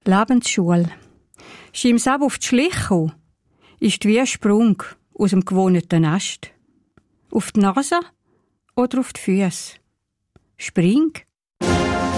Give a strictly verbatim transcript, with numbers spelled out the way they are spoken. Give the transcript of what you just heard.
Lebensschule. Schimm's ab auf die Schliche ist wie ein Sprung aus dem gewohnten Nest. Auf die Nase oder auf die Füße. Spring